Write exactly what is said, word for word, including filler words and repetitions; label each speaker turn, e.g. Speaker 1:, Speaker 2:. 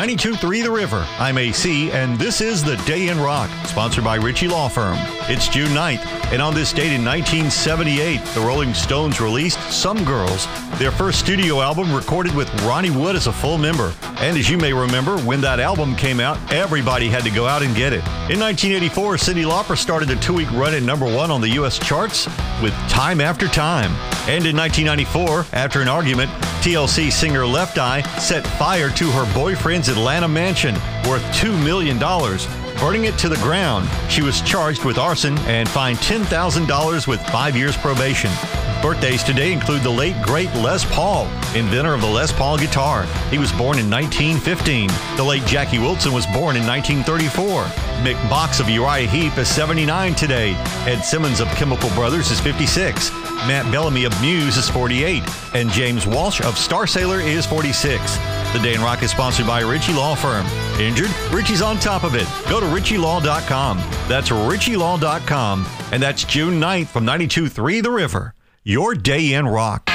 Speaker 1: ninety-two point three The River. I'm A C, and this is The Day in Rock, sponsored by Ritchie Law Firm. It's June ninth, and on this date in nineteen seventy-eight, the Rolling Stones released Some Girls, their first studio album recorded with Ronnie Wood as a full member. And as you may remember, when that album came out, everybody had to go out and get it. In nineteen eighty-four, Cyndi Lauper started a two-week run at number one on the U S charts with Time After Time. And in nineteen ninety-four, after an argument, T L C singer Left Eye set fire to her boyfriend's Atlanta mansion worth two million dollars, burning it to the ground. She was charged with arson and fined ten thousand dollars with five years probation. Birthdays today include the late, great Les Paul, inventor of the Les Paul guitar. He was born in nineteen fifteen. The late Jackie Wilson was born in nineteen thirty-four. Mick Box of Uriah Heep is seventy-nine today. Ed Simmons of Chemical Brothers is fifty-six. Matt Bellamy of Muse is forty-eight. And James Walsh of Star Sailor is forty-six. The Day in Rock is sponsored by Ritchie Law Firm. Injured? Ritchie's on top of it. Go to ritchie law dot com. That's ritchie law dot com. And that's June ninth from ninety-two point three The River. Your Day in Rock.